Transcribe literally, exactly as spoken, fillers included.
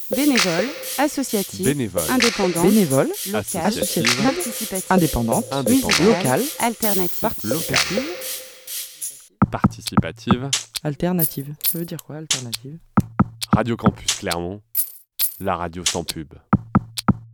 Bénévole, associative, Bénévole, indépendante, Bénévole, locale, associative, participative, indépendante, indépendante, musicale, locale, alternative. locale, participative, alternative. Ça veut dire quoi, alternative? Radio Campus Clermont, la radio sans pub.